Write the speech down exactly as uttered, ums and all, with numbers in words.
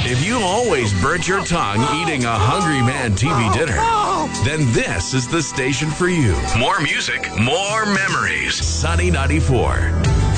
If you always burnt your tongue eating a Hungry Man T V dinner, then this is the station for you. More music, more memories. Sunny ninety-four.